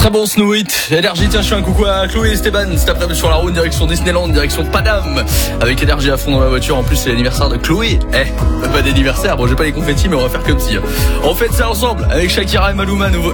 Très bon Snow It, Énergie, tiens je fais un coucou à Chloé et Esteban cet après-midi sur la route, direction Disneyland, direction Paname, avec Énergie à fond dans la voiture. En plus c'est l'anniversaire de Chloé, pas d'anniversaire, bon j'ai pas les confettis mais on va faire comme si. On fait ça ensemble avec Shakira et Maluma, nouveau